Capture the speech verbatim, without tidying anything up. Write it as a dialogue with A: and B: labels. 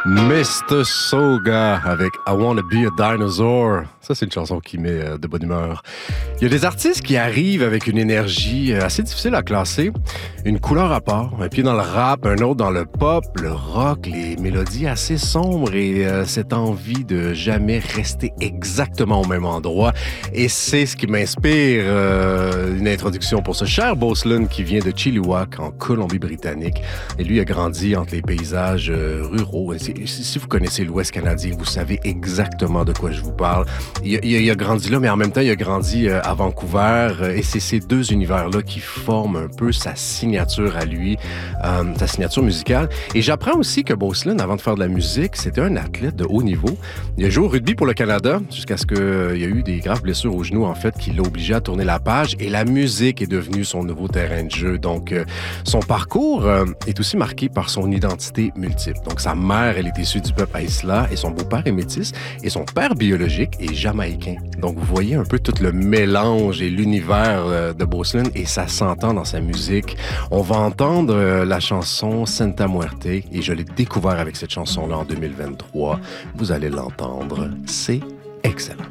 A: mister Soga avec I Wanna Be a Dinosaur. Ça, c'est une chanson qui met euh, de bonne humeur. Il y a des artistes qui arrivent avec une énergie euh, assez difficile à classer, une couleur à part, un pied dans le rap, un autre dans le pop, le rock, les mélodies assez sombres et euh, cette envie de jamais rester exactement au même endroit. Et c'est ce qui m'inspire euh, une introduction pour ce cher Boselan qui vient de Chilliwack, en Colombie-Britannique. Et lui a grandi entre les paysages euh, ruraux. Et si vous connaissez l'Ouest canadien, vous savez exactement de quoi je vous parle. Il a, il a grandi là, mais en même temps, il a grandi à Vancouver. Et c'est ces deux univers-là qui forment un peu sa signature à lui, euh, sa signature musicale. Et j'apprends aussi que Boselan, avant de faire de la musique, c'était un athlète de haut niveau. Il a joué au rugby pour le Canada jusqu'à ce qu'il y ait eu des graves blessures au genou, en fait, qui l'ont obligé à tourner la page. Et la musique est devenue son nouveau terrain de jeu. Donc, euh, son parcours euh, est aussi marqué par son identité multiple. Donc, sa mère, elle est issue du peuple Haïsla et son beau-père est métis et son père biologique est jamaïcain. Donc, vous voyez un peu tout le mélange et l'univers euh, de Boselan et ça s'entend dans sa musique. On va entendre euh, la chanson Santa Muerte et je l'ai découvert avec cette chanson-là en deux mille vingt-trois. Vous allez l'entendre. C'est excellent.